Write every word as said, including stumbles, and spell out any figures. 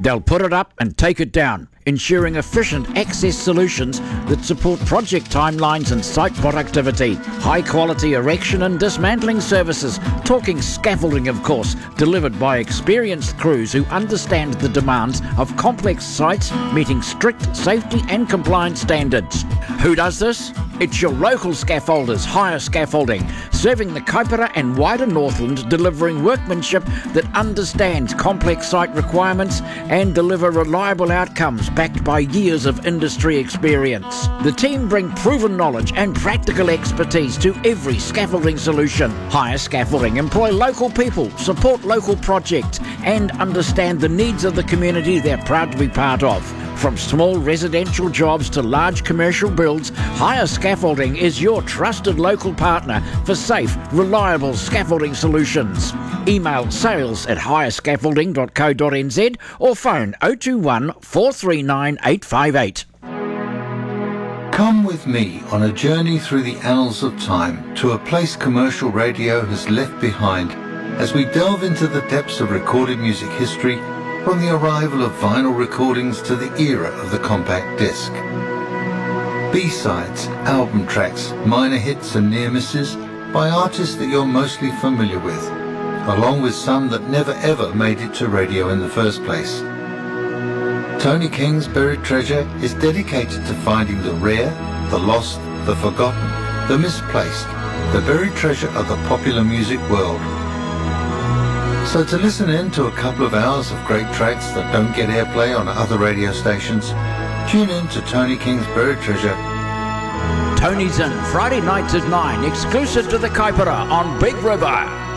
They'll put it up and take it down, ensuring efficient access solutions that support project timelines and site productivity. High-quality erection and dismantling services, talking scaffolding of course, delivered by experienced crews who understand the demands of complex sites meeting strict safety and compliance standards. Who does this? It's your local scaffolders, Hire Scaffolding, serving the Kaipara and wider Northland, delivering workmanship that understands complex site requirements and deliver reliable outcomes backed by years of industry experience. The team bring proven knowledge and practical expertise to every scaffolding solution. Hire Scaffolding employ local people, support local projects and understand the needs of the community they're proud to be part of. From small residential jobs to large commercial builds, Hire Scaffolding is your trusted local partner for safe, reliable scaffolding solutions. Email sales at hire scaffolding dot co dot n z or phone oh two one, four three nine, eight five eight. Come with me on a journey through the annals of time to a place commercial radio has left behind as we delve into the depths of recorded music history, from the arrival of vinyl recordings to the era of the compact disc. B-sides, album tracks, minor hits and near misses by artists that you're mostly familiar with, along with some that never ever made it to radio in the first place. Tony King's Buried Treasure is dedicated to finding the rare, the lost, the forgotten, the misplaced, the buried treasure of the popular music world. So to listen in to a couple of hours of great tracks that don't get airplay on other radio stations, tune in to Tony King's Buried Treasure. Tony's in Friday nights at nine, exclusive to the Kaipara on Big River.